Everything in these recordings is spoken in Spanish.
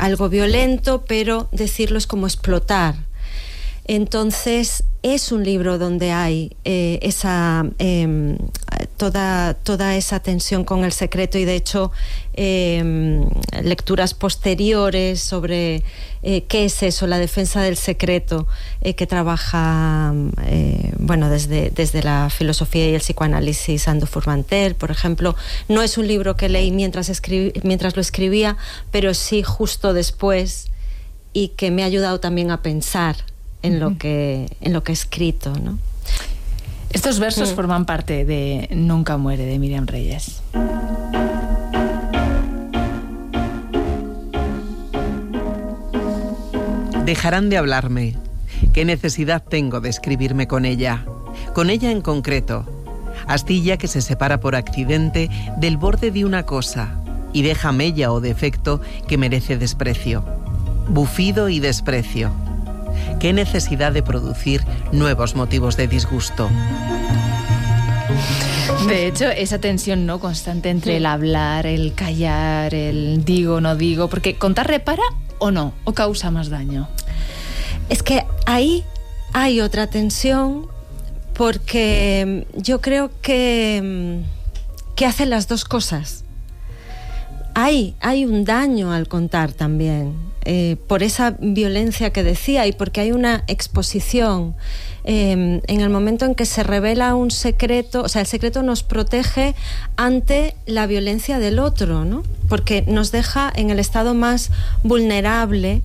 algo violento, pero decirlo es como explotar. Entonces es un libro donde hay toda esa tensión con el secreto, y de hecho lecturas posteriores sobre qué es eso, la defensa del secreto, que trabaja desde la filosofía y el psicoanálisis Ando Furmantel, por ejemplo. No es un libro que leí mientras lo escribía, pero sí justo después, y que me ha ayudado también a pensar en lo que he escrito, ¿no? Estos versos forman parte de Nunca muere, de Míriam Reyes. Dejarán de hablarme. ¿Qué necesidad tengo de escribirme con ella? Con ella en concreto. Astilla que se separa por accidente del borde de una cosa y deja mella o defecto que merece desprecio. Bufido y desprecio. ¿Qué necesidad de producir nuevos motivos de disgusto? De hecho, esa tensión, ¿no?, constante entre el hablar, el callar, el digo, no digo, porque ¿contar repara o no? ¿O causa más daño? Es que ahí hay otra tensión, porque yo creo que hacen las dos cosas. Hay un daño al contar también, por esa violencia que decía, y porque hay una exposición. En el momento en que se revela un secreto, o sea, el secreto nos protege ante la violencia del otro, ¿no? Porque nos deja en el estado más vulnerable,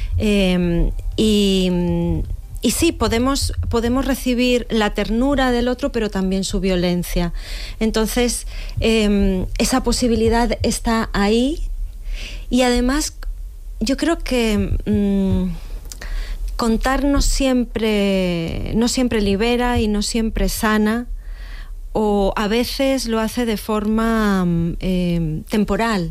y sí, podemos recibir la ternura del otro, pero también su violencia. Entonces, esa posibilidad está ahí, y además yo creo que contar no siempre libera y no siempre sana, o a veces lo hace de forma temporal.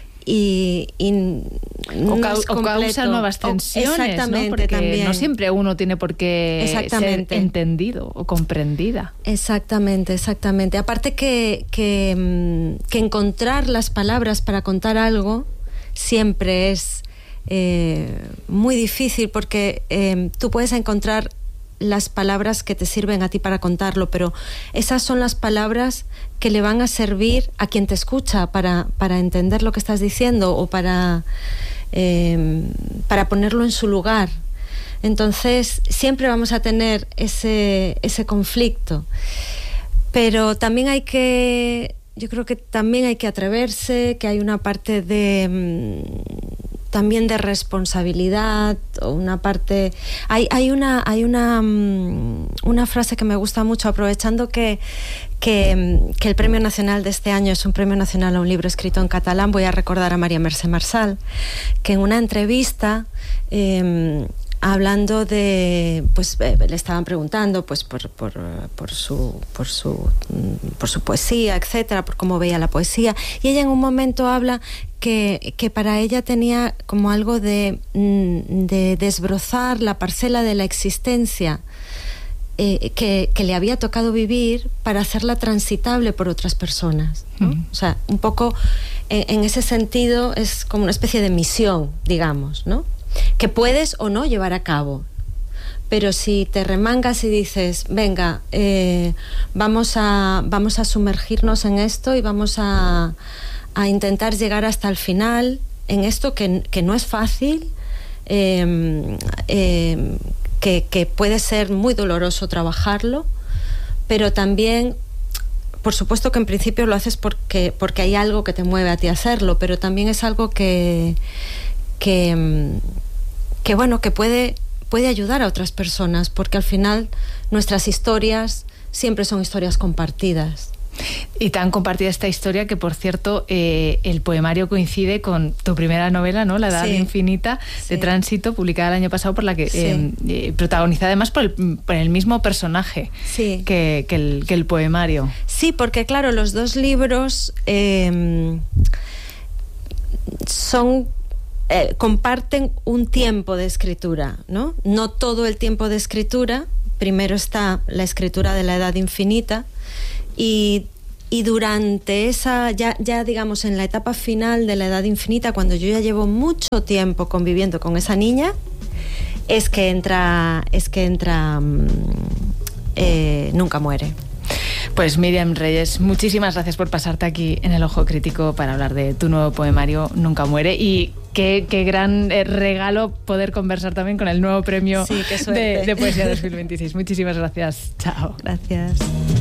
O causa nuevas tensiones, ¿no? Porque también no siempre uno tiene por qué ser entendido o comprendida. Exactamente. Aparte que encontrar las palabras para contar algo siempre es muy difícil, porque tú puedes encontrar las palabras que te sirven a ti para contarlo, pero esas son las palabras que le van a servir a quien te escucha para entender lo que estás diciendo, o para ponerlo en su lugar. Entonces siempre vamos a tener ese conflicto, pero también yo creo que también hay que atreverse, que hay una parte también de responsabilidad, o una parte... Hay una frase que me gusta mucho, aprovechando que el Premio Nacional de este año es un Premio Nacional a un libro escrito en catalán. Voy a recordar a María Mercè Marçal, que en una entrevista, hablando de... le estaban preguntando por su poesía, etcétera, por cómo veía la poesía, y ella en un momento habla que para ella tenía como algo de desbrozar la parcela de la existencia que le había tocado vivir, para hacerla transitable por otras personas, ¿no? O sea, un poco en ese sentido es como una especie de misión, digamos, ¿no?, que puedes o no llevar a cabo. Pero si te remangas y dices, venga, vamos a sumergirnos en esto, y vamos a intentar llegar hasta el final en esto, que no es fácil, que puede ser muy doloroso trabajarlo, pero también, por supuesto que en principio lo haces porque hay algo que te mueve a ti a hacerlo, pero también es algo que puede ayudar a otras personas, porque al final nuestras historias siempre son historias compartidas. Y tan compartida esta historia que, por cierto, el poemario coincide con tu primera novela, ¿no?, La Edad Infinita, de Tránsito, publicada el año pasado, por la que protagonizada además por el mismo personaje que el poemario. Sí, porque claro, los dos libros comparten un tiempo de escritura, ¿no? No todo el tiempo de escritura. Primero está la escritura de La Edad Infinita, y Y durante esa, ya digamos en la etapa final de la Edad Infinita, cuando yo ya llevo mucho tiempo conviviendo con esa niña, es que entra Nunca muere. Pues Míriam Reyes, muchísimas gracias por pasarte aquí en El Ojo Crítico para hablar de tu nuevo poemario Nunca muere, y qué gran regalo poder conversar también con el nuevo premio de Poesía 2026. Muchísimas gracias. Chao. Gracias.